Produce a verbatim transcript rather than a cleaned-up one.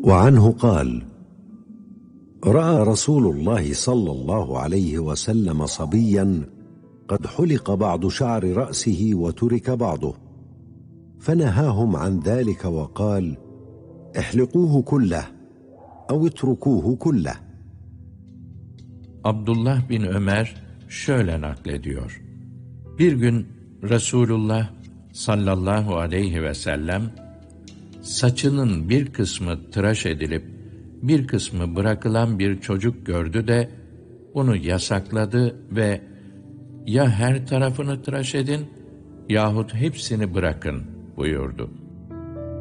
وعنه قال: رأى رسول الله صلى الله عليه وسلم صبيا قد حلق بعض شعر رأسه وترك بعضه، فنهاهم عن ذلك وقال: احلقوه كله أو اتركوه كله. Abdullah bin Ömer şöyle naklediyor: Bir gün Resulullah sallallahu aleyhi ve sellem saçının bir kısmı tıraş edilip bir kısmı bırakılan bir çocuk gördü de bunu yasakladı ve ya her tarafını tıraş edin yahut hepsini bırakın buyurdu.